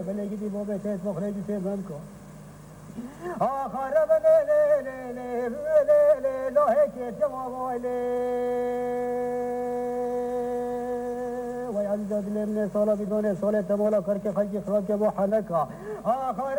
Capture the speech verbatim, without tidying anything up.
بلگی دی بابه تیز بخلیدی تیز من کن آخر بله لی لی لی لی لی لاهی که جوابای لی وی عزیزا دلیم نه سالا بیدانه سال تمالا کر که خلقی خراب که با حلکا آخر